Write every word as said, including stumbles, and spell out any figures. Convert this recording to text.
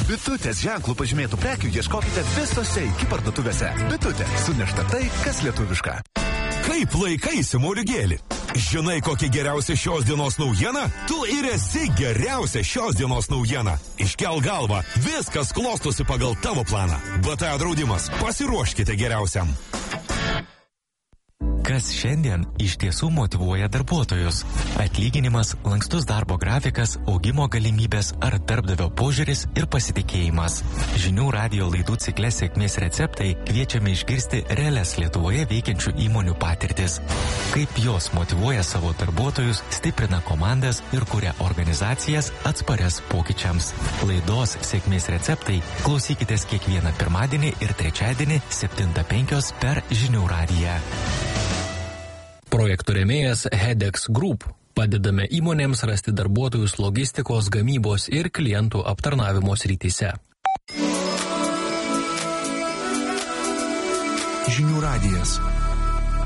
Bitutės ženklų pažymėtų prekių ieškokite visose iki parduotuvėse. Bitutė, sunešta tai, kas lietuviška. Kaip laikaisi, moliūgėli? Žinai, kokia geriausia šios dienos naujiena? Tu ir esi geriausia šios dienos naujiena. Iškel galvą, viskas klostosi pagal tavo planą. B T A draudimas, pasiruoškite geriausiam. Kas šiandien iš tiesų motyvuoja darbuotojus? Atlyginimas, lankstus darbo grafikas, augimo galimybės ar darbdavio požiūris ir pasitikėjimas. Žinių radijo laidų cikle Sėkmės receptai kviečiame išgirsti realias Lietuvoje veikiančių įmonių patirtis. Kaip jos motyvuoja savo darbuotojus, stiprina komandas ir kuria organizacijas atsparias pokyčiams. Laidos Sėkmės receptai klausykitės kiekvieną pirmadienį ir trečiadienį septintą penkios per Žinių radiją. Projektų rėmėjas Hedex Group. Padedame įmonėms rasti darbuotojus logistikos, gamybos ir klientų aptarnavimo srityse. Žinių radijas.